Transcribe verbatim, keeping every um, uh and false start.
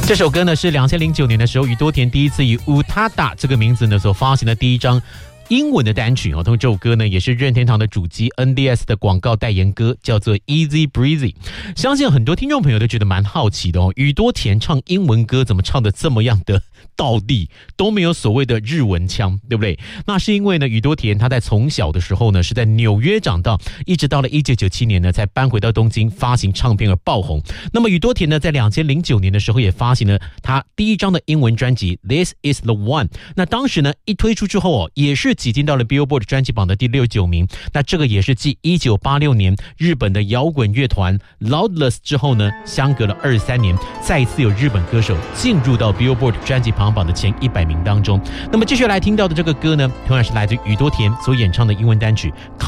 这首歌呢是两千零九年的时候，宇多田第一次以 Utada 这个名字呢所发行的第一张英文的单曲哦，同这首歌呢也是任天堂的主机 N D S 的广告代言歌，叫做 Easy Breezy。相信很多听众朋友都觉得蛮好奇的哦，宇多田唱英文歌怎么唱的这么样的道地，都没有所谓的日文腔，对不对？那是因为呢，宇多田他在从小的时候呢是在纽约长大，一直到了一九九七年呢才搬回到东京发行唱片而爆红。那么宇多田呢在两千零九年的时候也发行了他第一张的英文专辑 This Is The One。那当时呢一推出之后哦，也是挤进到了 Billboard 专辑榜的第六十九名。那这个也是继一九八六年日本的摇滚乐团 Loudless 之后呢，相隔了二十三年，再一次有日本歌手进入到 Billboard 专辑排行榜的前一百名当中。那么接下来听到的这个歌呢，同样是来自宇多田所演唱的英文单曲